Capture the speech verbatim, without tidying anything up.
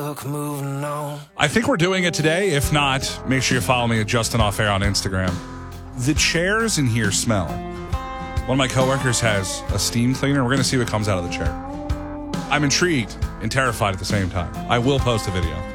Look, moving on. I think we're doing it today. If not, make sure you follow me at Justin Off Air on Instagram. The chairs in here smell. One of my coworkers has a steam cleaner. We're going to see what comes out of the chair. I'm intrigued and terrified at the same time. I will post a video.